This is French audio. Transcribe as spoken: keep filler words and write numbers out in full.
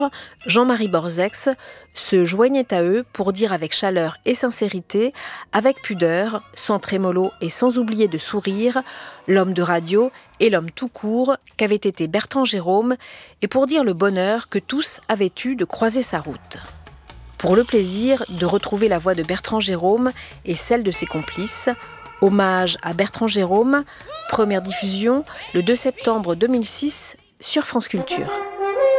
Jean-Marie Borzex se joignait à eux pour dire avec chaleur et sincérité, avec pudeur, sans trémolo et sans oublier de sourire, l'homme de radio et l'homme tout court qu'avait été Bertrand Jérôme, et pour dire le bonheur que tous avaient eu de croiser sa route. Pour le plaisir de retrouver la voix de Bertrand Jérôme et celle de ses complices, hommage à Bertrand Jérôme, première diffusion le deux septembre deux mille six sur France Culture.